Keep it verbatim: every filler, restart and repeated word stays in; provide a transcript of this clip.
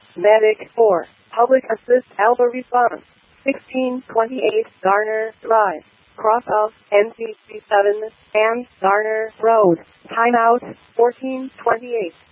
Medic four, Public Assist Alpha Response, sixteen twenty-eight Garner Drive, cross of N C C seven and Garner Road. Timeout, fourteen twenty-eight.